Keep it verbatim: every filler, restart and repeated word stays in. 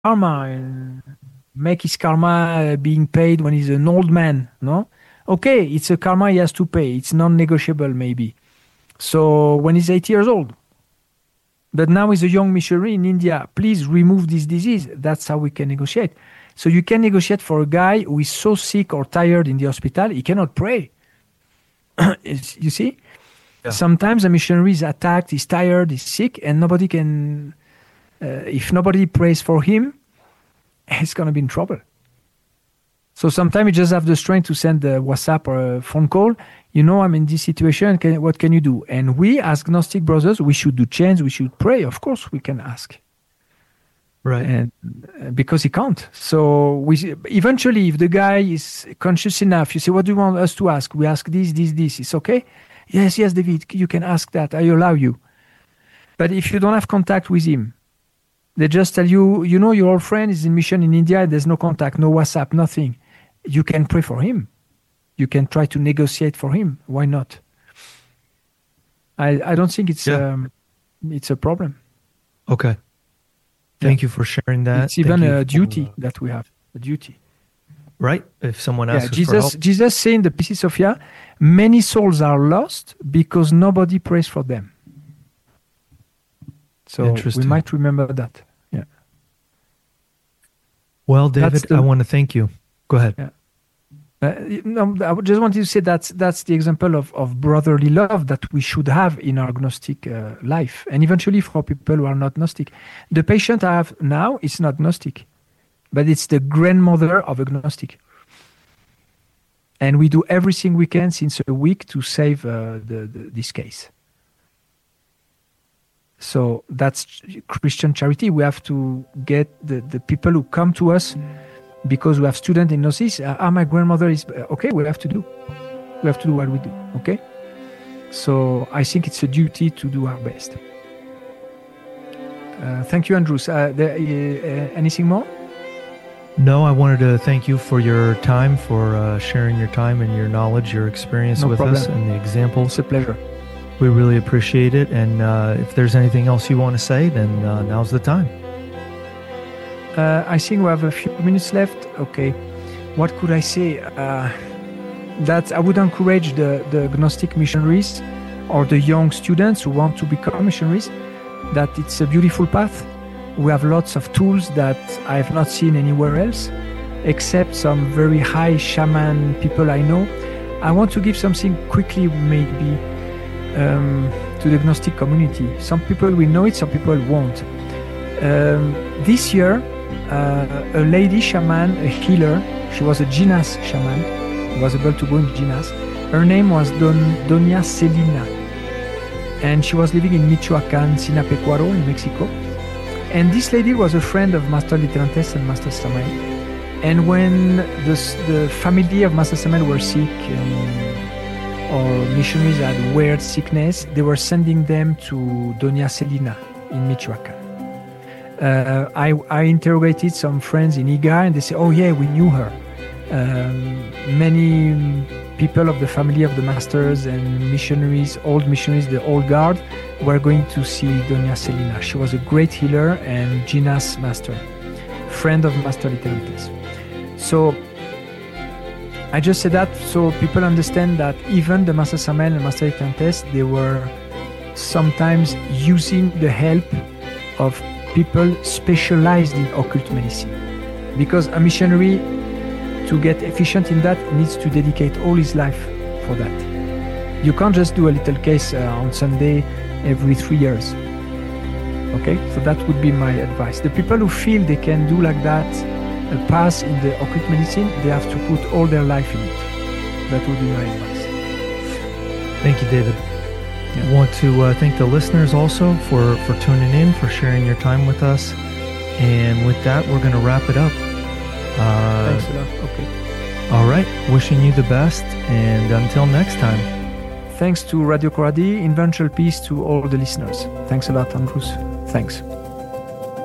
karma and make his karma uh, being paid when he's an old man. No, okay, it's a karma he has to pay. It's non-negotiable, maybe. So when he's eighty years old, but now he's a young missionary in India. Please remove this disease. That's how we can negotiate. So you can negotiate for a guy who is so sick or tired in the hospital, he cannot pray. You see? Yeah. Sometimes a missionary is attacked, he's tired, he's sick, and nobody can, uh, if nobody prays for him, he's going to be in trouble. So sometimes you just have the strength to send a WhatsApp or a phone call. You know, I'm in this situation, can, what can you do? And we, as Gnostic brothers, we should do change, we should pray. Of course, we can ask. Right. And uh, because he can't. So we eventually, if the guy is conscious enough, you say, what do you want us to ask? We ask this, this, this. It's okay? Yes, yes, David, you can ask that. I allow you. But if you don't have contact with him, they just tell you, you know, your old friend is in mission in India, there's no contact, no WhatsApp, nothing. You can pray for him. You can try to negotiate for him. Why not? I I don't think it's yeah. um, it's a problem. Okay. Thank yeah. you for sharing that. It's even Thank a for, duty uh, that we have, a duty. Right? If someone asks yeah, us Jesus, for help. Jesus said in the P C Sophia, many souls are lost because nobody prays for them. So we might remember that. Yeah. Well, David, the, I want to thank you. Go ahead. Yeah. Uh, no, I just wanted to say that that's the example of, of brotherly love that we should have in our Gnostic uh, life. And eventually for people who are not Gnostic. The patient I have now is not Gnostic, but it's the grandmother of a Gnostic. And we do everything we can since a week to save uh, the, the, this case. So that's Christian charity. We have to get the, the people who come to us because we have students in Gnosis. Ah, uh, my grandmother is... Okay, we have to do. We have to do what we do, okay? So I think it's a duty to do our best. Uh, thank you, Andrews. Uh, there, uh, anything more? No, I wanted to thank you for your time, for uh, sharing your time and your knowledge, your experience no with problem. us and the examples. It's a pleasure. We really appreciate it. And uh, if there's anything else you want to say, then uh, now's the time. Uh, I think we have a few minutes left. Okay. What could I say? Uh, that I would encourage the, the Gnostic missionaries or the young students who want to become missionaries, that it's a beautiful path. We have lots of tools that I have not seen anywhere else, except some very high shaman people I know. I want to give something quickly, maybe, um, to the Gnostic community. Some people will know it, some people won't. Um, this year, uh, a lady shaman, a healer, she was a Jinas shaman, was able to go in Jinas. Her name was Don, Doña Celina, and she was living in Michoacán, Sinapecuaro, in Mexico. And this lady was a friend of Master Litterantes and Master Samael. And when the, the family of Master Samael were sick, um, or missionaries had weird sickness, they were sending them to Doña Celina in Michoacán. Uh, I, I interrogated some friends in Iga, and they say, oh yeah, we knew her. Um, many people of the family of the masters and missionaries, old missionaries, the old guard, were going to see Doña Celina. She was a great healer and Jinas master, friend of Master Litterantes. So I just said that so people understand that even the Master Samael and Master Litterantes, they were sometimes using the help of people specialized in occult medicine. Because a missionary, to get efficient in that, needs to dedicate all his life for that. You can't just do a little case uh, on Sunday every three years. Okay? So that would be my advice. The people who feel they can do like that, a pass in the occult medicine, they have to put all their life in it. That would be my advice. Thank you, David. Yeah. I want to uh, thank the listeners also for, for tuning in, for sharing your time with us. And with that, we're going to wrap it up. Uh, Thanks a lot. Okay. All right. Wishing you the best. And until next time. Thanks to Radio Coradi. Eventual peace to all the listeners. Thanks a lot, Andrews. Thanks.